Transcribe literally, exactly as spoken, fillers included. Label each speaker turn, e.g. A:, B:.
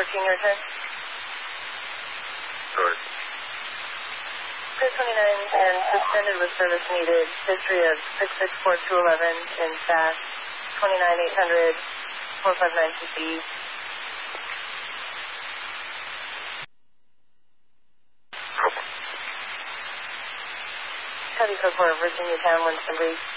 A: fourteen, your turn.
B: Sorry.
A: Clear twenty-nine and suspended with service needed. History of six six four two eleven in S A S, twenty-nine eight hundred, four five nine T C. Copy code for Virginia Town, Winston Breeze.